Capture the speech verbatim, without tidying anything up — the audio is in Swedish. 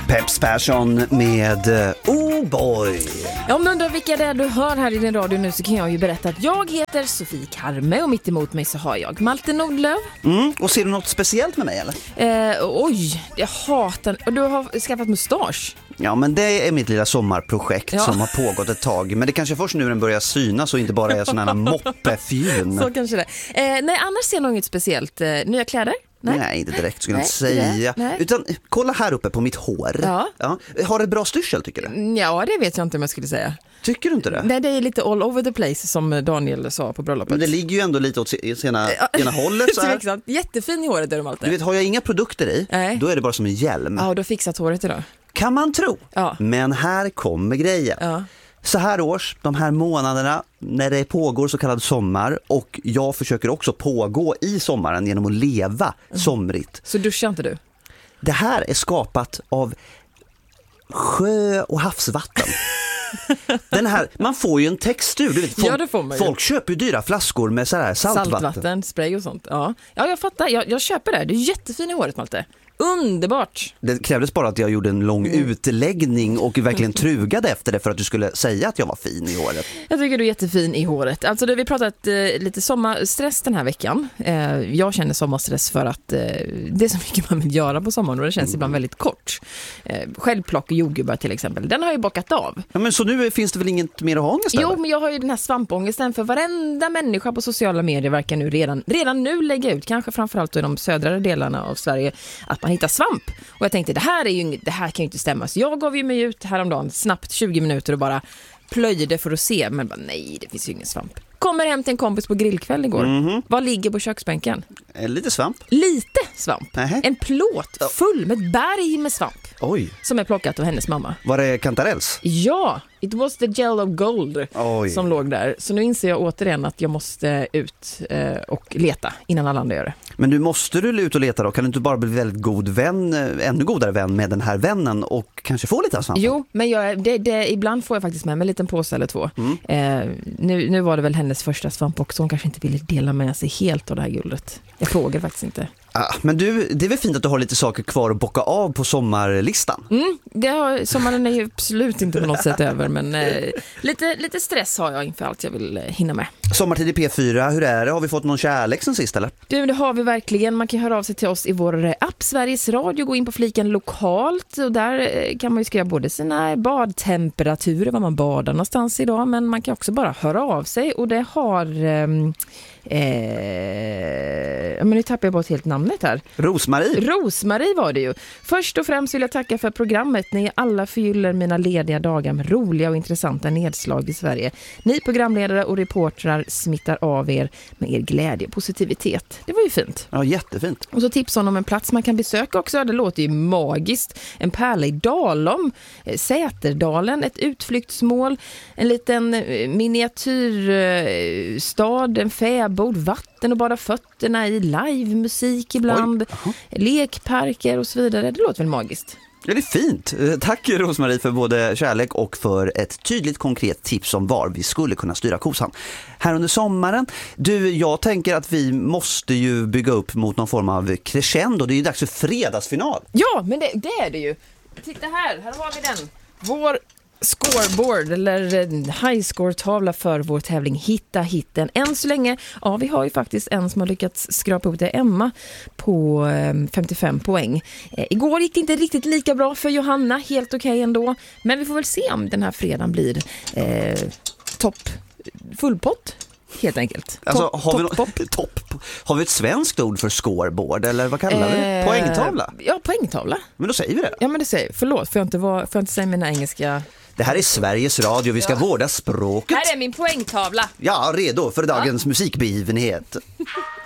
Peps Persson med Oh Boy. Ja, om du undrar vilka det är du hör här i din radio nu så kan jag ju berätta att jag heter Sofie Karme och mitt emot mig så har jag Malte Nordlöf. Mm, och ser du något speciellt med mig eller? Eh, oj, jag hatar... Och du har skaffat mustasch. Ja, men det är mitt lilla sommarprojekt ja. som har pågått ett tag. Men det kanske först nu den börjar synas och inte bara är sådana här moppefjun. Så kanske det. Eh, nej, annars ser jag nog inget speciellt. Eh, nya kläder? Nej, nej inte direkt skulle jag inte säga. Nej. Utan kolla här uppe på mitt hår. Ja. Ja. Har det bra styrsel tycker du? Ja, det vet jag inte om jag skulle säga. Tycker du inte det? Nej, det är lite all over the place som Daniel sa på bröllopet. Men det ligger ju ändå lite åt ena, ena hållet så här. Jättefin i håret är de alltid. Du vet, har jag inga produkter i, nej. Då är det bara som en hjälm. Ja, och du har fixat håret idag. Kan man tro. Ja. Men här kommer grejen. Ja. Så här års, de här månaderna när det pågår så kallad sommar och jag försöker också pågå i sommaren genom att leva mm. somrigt. Så duschar inte du? Det här är skapat av sjö- och havsvatten. Den här, man får ju en textur. Du vet, folk, ja, det får man ju. Folk köper ju dyra flaskor med så här saltvatten. Saltvatten, spray och sånt. Ja, ja jag fattar. Jag, jag köper det. Det är jättefin i håret, Malte. Underbart! Det krävdes bara att jag gjorde en lång mm. utläggning och verkligen trugade efter det för att du skulle säga att jag var fin i håret. Jag tycker du är jättefin i håret. Alltså, vi har pratat eh, lite sommarstress den här veckan. Eh, jag känner sommarstress för att eh, det är så mycket man vill göra på sommaren och det känns mm. ibland väldigt kort. Eh, självplock och jordgubbar till exempel. Den har ju bockat av. Ja, men så nu finns det väl inget mer att ha ångest? Jo, men jag har ju den här svampångesten för varenda människa på sociala medier verkar nu redan, redan nu lägga ut, kanske framförallt i de södra delarna av Sverige, att man hittar svamp. Och jag tänkte, det här, är ju inget, det här kan ju inte stämma. Så jag gav ju mig ut häromdagen snabbt tjugo minuter och bara plöjde för att se. Men bara, nej, det finns ju ingen svamp. Kommer hem till en kompis på grillkväll igår. Mm-hmm. Vad ligger på köksbänken? Lite svamp. Lite svamp. Nähä. En plåt full med ett berg med svamp. Oj. Som är plockat av hennes mamma. Var det kantarells? Ja, it was the gel of gold. Oj. Som låg där. Så nu inser jag återigen att jag måste ut eh, och leta innan alla andra gör det. Men nu måste du ut och leta då? Kan du inte bara bli väldigt god vän, ännu godare vän med den här vännen och kanske få lite av svamp? Jo, men jag, det, det, ibland får jag faktiskt med mig en liten påse eller två. Mm. Eh, nu, nu var det väl hennes första svamp också. Hon kanske inte ville dela med sig helt av det här guldet. Jag frågar faktiskt inte. Ah, men du, det är väl fint att du har lite saker kvar att bocka av på sommarlistan? Mm, det har, sommaren är ju absolut inte på något sätt över, men eh, lite, lite stress har jag inför allt jag vill eh, hinna med. Sommartid i P fyra, hur är det? Har vi fått någon kärlek sen sist eller? Du, det har vi verkligen. Man kan höra av sig till oss i vår app Sveriges Radio, gå in på fliken lokalt och där eh, kan man ju skriva både sina badtemperaturer, var man badar någonstans idag, men man kan också bara höra av sig och det har... Eh, Eh, men nu tappar jag bort helt namnet här. Rosmarie. Rosmarie var det ju. Först och främst vill jag tacka för programmet. Ni alla förgyller mina lediga dagar med roliga och intressanta nedslag i Sverige. Ni programledare och reportrar smittar av er med er glädje och positivitet. Det var ju fint. Ja, jättefint. Och så tipsar hon om en plats man kan besöka också. Det låter ju magiskt. En pärla i Dalom, Säterdalen, ett utflyktsmål, en liten miniatyrstad, en fäbod, vatten och bara fötterna i, livemusik ibland, lekparker och så vidare. Det låter väl magiskt. Ja, det är fint. Tack Rosmarie för både kärlek och för ett tydligt konkret tips om var vi skulle kunna styra kosan. Här under sommaren, du, jag tänker att vi måste ju bygga upp mot någon form av crescendo. Det är ju dags för fredagsfinal. Ja, men det, det är det ju. Titta här, här har vi den. Vår scoreboard eller highscore-tavla för vår tävling Hitta hitten. Än så länge, ja vi har ju faktiskt en som har lyckats skrapa upp det, Emma, på femtiofem poäng. Eh, igår gick det inte riktigt lika bra för Johanna, helt okej okay ändå. Men vi får väl se om den här fredagen blir eh, topp fullpott. Helt enkelt. Alltså, top, har, vi top, no- top. har vi ett svenskt ord för scoreboard eller vad kallar vi det? Eh, poängtavla? Ja, poängtavla. Men då säger vi det. Ja, men det säger förlåt, för jag inte, var, för jag inte säga mina engelska. Det här är Sveriges Radio, vi ska ja. vårda språket. Här är min poängtavla. Ja, redo för dagens ja. musikbegivenhet.